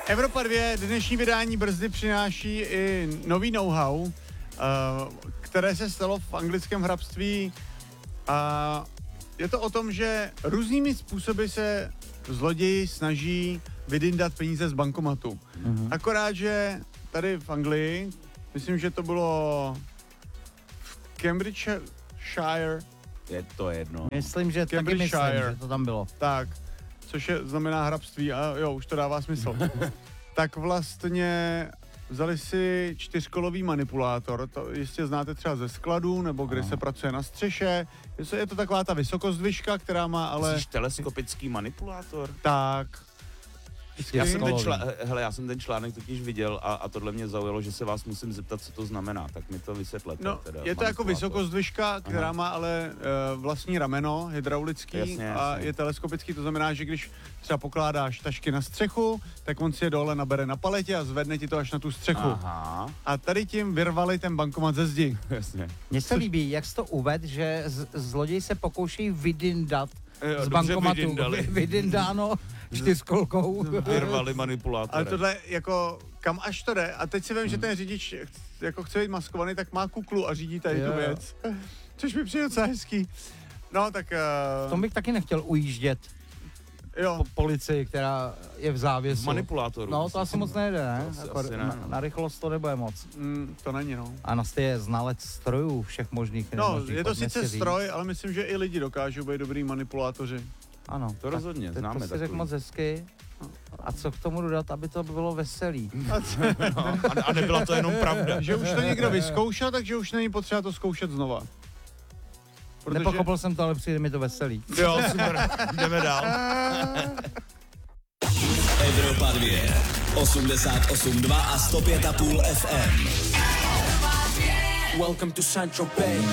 Evropa 2, dnešní vydání Brzdy přináší i nový know-how, které se stalo v anglickém hrabství. A je to o tom, že různými způsoby se zloději snaží vydindat peníze z bankomatu. Akorát, že tady v Anglii, myslím, že to bylo v Cambridgeshire. Je to jedno. Myslím, že taky myslím, že to tam bylo. Tak, což znamená hrabství a jo, už to dává smysl. Tak vlastně vzali si 4kolový manipulátor, to jistě znáte třeba ze skladu, nebo kde se pracuje na střeše. Je to taková ta vysokozdvižka, která má ale... Jsi teleskopický manipulátor? Tak. Já jsem ten článek totiž viděl a tohle mě zaujalo, že se vás musím zeptat, co to znamená, tak mi to vysvětlete. No, teda, je to jako vysokozdvižka, která má ale vlastní rameno, hydraulický. Jasně. A je teleskopický, to znamená, že když třeba pokládáš tašky na střechu, tak on si je dole nabere na paletě a zvedne ti to až na tu střechu. Aha. A tady tím vyrvali ten bankomat ze zdi. Jasně. Mně se líbí, jak jsi to uvedl, že zloději se pokoušejí vydindat z bankomatu. Vydindáno 4kolkou. Vyrvali manipulátor. Ale tohle jako kam až to jde. A teď si vím, že ten řidič jako chce být maskovaný, tak má kuklu a řídí tady tu věc. Což mi přijde docela hezký. No tak... V tom bych taky nechtěl ujíždět. Jo. Po policii, která je v závěsu. Manipulátoru. No to asi moc nejde, ne? Asi ne. Na rychlost to nebude moc. To není, no. A Nasty je znalec strojů všech možných. No, je to sice stroj, ale myslím, že i lidi dokážou být dobrý manipulátoři. Ano. To rozhodně, známe to si řekl moc hezky. A co k tomu dodat, aby to bylo veselý? A nebyla to jenom pravda. Že už to někdo vyzkoušel, takže už není potřeba to zkoušet znova. Protože... Nepochopil jsem to, ale přijde mi to veselý. Jo, super, jdeme dál. Evropa 2, 88,2 a 105,5 FM. Welcome to Central Bay.